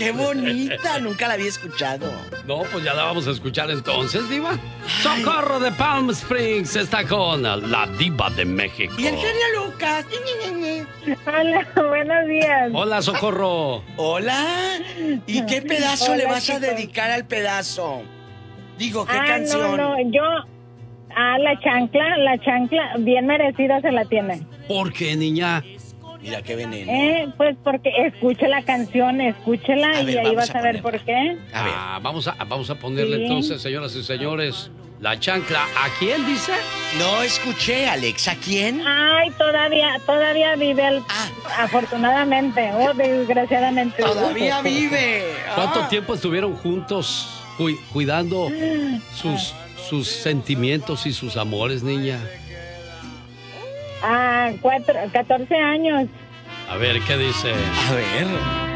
¡Qué bonita! Nunca la había escuchado. No, pues ya la vamos a escuchar entonces, diva. Socorro de Palm Springs está con la diva de México. Y el genio Lucas. Hola, buenos días. Hola, Socorro. Hola. ¿Y qué pedazo Hola, le vas a chicos. dedicar al pedazo? Digo, ¿qué canción? No, yo... la chancla, bien merecida se la tiene. ¿Por qué, niña? Mira qué veneno. Pues porque escuche la canción, escúchela A ver, y ahí vamos vas a a ver ponerla. por qué. A ver. Vamos a ponerle Sí. entonces, señoras y señores, la chancla. ¿A quién dice? No escuché, Alex. ¿A quién? Ay, todavía vive afortunadamente o desgraciadamente. Todavía vive. ¿Cuánto tiempo estuvieron juntos cuidando sus sentimientos y sus amores, niña? 14 años. A ver, ¿qué dice? A ver.